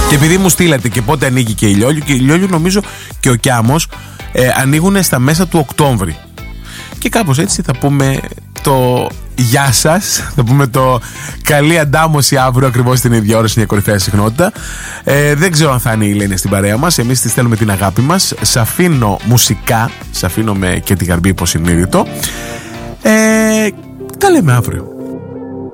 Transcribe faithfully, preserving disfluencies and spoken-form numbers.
Και επειδή μου στείλατε και πότε ανοίγει και η Λιόλιου, και η Λιόλιου νομίζω και ο Κιάμος ε, ανοίγουν στα μέσα του Οκτώβρη. Και κάπως έτσι θα πούμε το γεια σας, θα πούμε το καλή αντάμωση αύριο ακριβώς στην ίδια ώρα, στην κορυφαία συχνότητα. Ε, δεν ξέρω αν θα είναι η Ελένη στην παρέα μας. Εμείς της στέλνουμε την αγάπη μας. Σ' αφήνω μουσικά, σ' αφήνω με και τη γαρμπή υποσυνείδητο. Ε, τα λέμε αύριο.